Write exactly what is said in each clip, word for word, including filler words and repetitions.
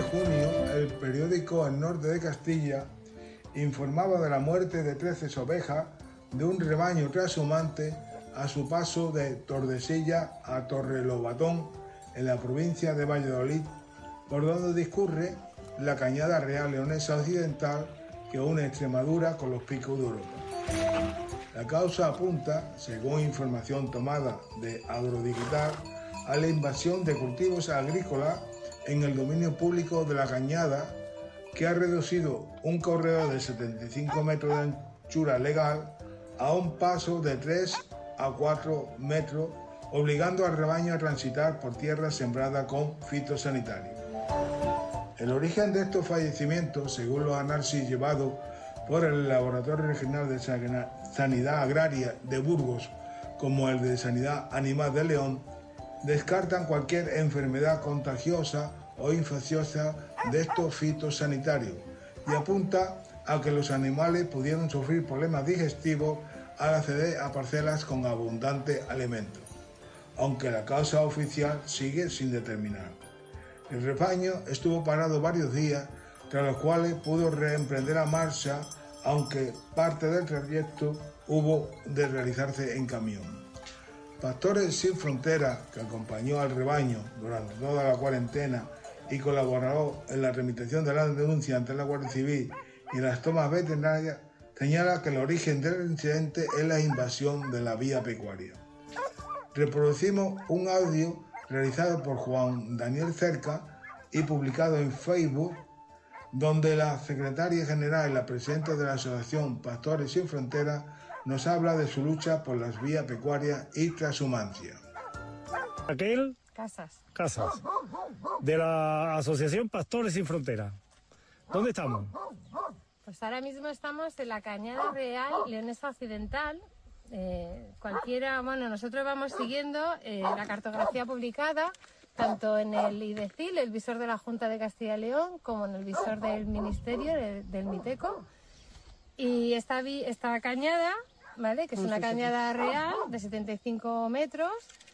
junio, el periódico El Norte de Castilla informaba de la muerte de trece ovejas de un rebaño trashumante a su paso de Tordesillas a Torrelobatón, en la provincia de Valladolid, por donde discurre la cañada real leonesa occidental que une Extremadura con los picos de Europa. La causa apunta, según información tomada de Agrodigital, a la invasión de cultivos agrícolas en el dominio público de la cañada, que ha reducido un corredor de setenta y cinco metros de anchura legal a un paso de tres a cuatro metros, obligando al rebaño a transitar por tierra sembrada con fitosanitarios. El origen de estos fallecimientos, según los análisis llevados por el Laboratorio Regional de Sanidad Agraria de Burgos, como el de Sanidad Animal de León, descartan cualquier enfermedad contagiosa o infecciosa de estos fitosanitarios y apunta a que los animales pudieron sufrir problemas digestivos al acceder a parcelas con abundante alimento, aunque la causa oficial sigue sin determinar. El rebaño estuvo parado varios días, tras los cuales pudo reemprender la marcha, aunque parte del trayecto hubo de realizarse en camión. Pastores Sin Fronteras, que acompañó al rebaño durante toda la cuarentena y colaboró en la tramitación de la denuncia ante la Guardia Civil y en las tomas veterinarias, señala que el origen del incidente es la invasión de la vía pecuaria. Reproducimos un audio realizado por Juan Daniel Cerca y publicado en Facebook, donde la secretaria general y la presidenta de la Asociación Pastores Sin Fronteras nos habla de su lucha por las vías pecuarias y transhumancia. Raquel Casas. Casas, de la Asociación Pastores Sin Fronteras. ¿Dónde estamos? Pues ahora mismo estamos en la Cañada Real Leonesa Occidental. Eh, cualquiera, bueno, nosotros vamos siguiendo eh, la cartografía publicada tanto en el IDECIL, el visor de la Junta de Castilla y León, como en el visor del Ministerio, del, del MITECO. Y esta, esta cañada, ¿vale?, que es una cañada real de setenta y cinco metros,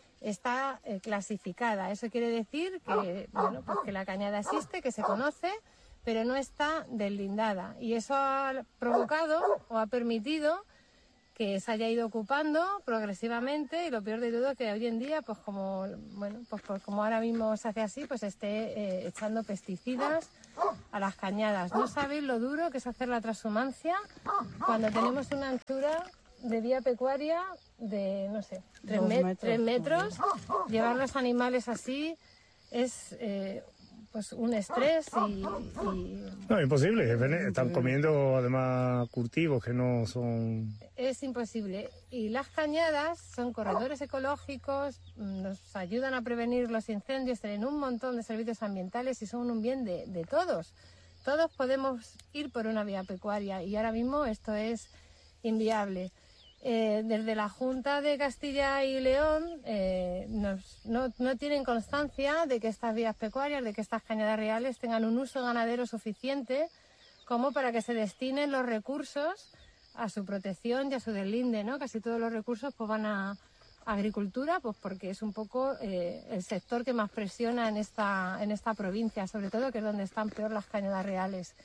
está eh, clasificada. Eso quiere decir que, bueno, pues que la cañada existe, que se conoce, pero no está deslindada. Y eso ha provocado o ha permitido que se haya ido ocupando progresivamente, y lo peor de todo es que hoy en día, pues como, bueno, pues, pues como ahora mismo se hace así, pues esté eh, echando pesticidas a las cañadas. No sabéis lo duro que es hacer la transhumancia cuando tenemos una altura de vía pecuaria de, no sé, tres, met tres metros. Llevar los animales así es eh, pues un estrés y, y... No, imposible. Están comiendo además cultivos que no son... Es imposible. Y las cañadas son corredores ecológicos, nos ayudan a prevenir los incendios, tienen un montón de servicios ambientales y son un bien de, de todos. Todos podemos ir por una vía pecuaria y ahora mismo esto es inviable. Eh, desde la Junta de Castilla y León eh, nos, no, no tienen constancia de que estas vías pecuarias, de que estas cañadas reales tengan un uso ganadero suficiente como para que se destinen los recursos a su protección y a su deslinde, ¿no? Casi todos los recursos pues van a agricultura, pues porque es un poco eh, el sector que más presiona en esta, en esta provincia, sobre todo que es donde están peor las cañadas reales.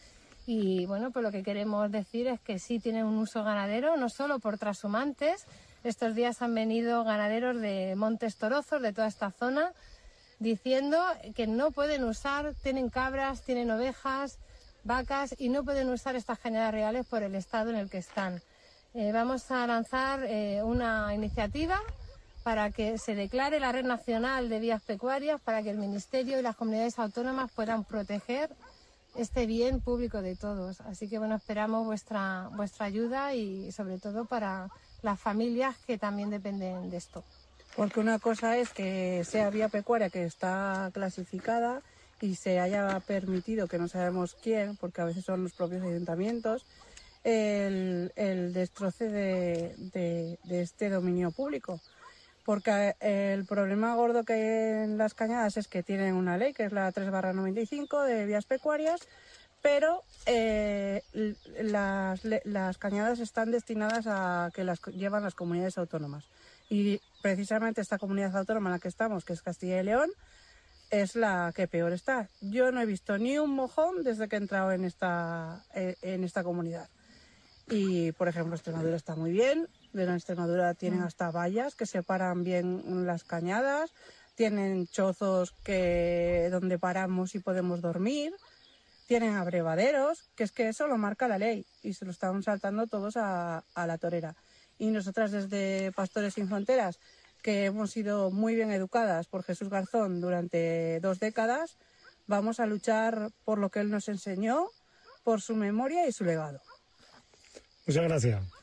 Y bueno, pues lo que queremos decir es que sí tienen un uso ganadero, no solo por transhumantes. Estos días han venido ganaderos de Montes Torozos, de toda esta zona, diciendo que no pueden usar, tienen cabras, tienen ovejas, vacas, y no pueden usar estas cañadas reales por el estado en el que están. Eh, vamos a lanzar eh, una iniciativa para que se declare la Red Nacional de Vías Pecuarias, para que el Ministerio y las comunidades autónomas puedan proteger este bien público de todos. Así que bueno, esperamos vuestra, vuestra ayuda y sobre todo para las familias que también dependen de esto. Porque una cosa es que sea vía pecuaria que está clasificada y se haya permitido, que no sabemos quién, porque a veces son los propios ayuntamientos, el, el destroce de, de, de este dominio público. Porque el problema gordo que hay en las cañadas es que tienen una ley, que es la tres barra noventa y cinco de vías pecuarias, pero eh, las, las cañadas están destinadas a que las llevan las comunidades autónomas. Y precisamente esta comunidad autónoma en la que estamos, que es Castilla y León, es la que peor está. Yo no he visto ni un mojón desde que he entrado en esta, en esta comunidad. Y, por ejemplo, Extremadura está muy bien. En Extremadura tienen hasta vallas que separan bien las cañadas, tienen chozos que, donde paramos y podemos dormir, tienen abrevaderos, que es que eso lo marca la ley y se lo están saltando todos a, a la torera. Y nosotras desde Pastores Sin Fronteras, que hemos sido muy bien educadas por Jesús Garzón durante dos décadas, vamos a luchar por lo que él nos enseñó, por su memoria y su legado. Muchas gracias.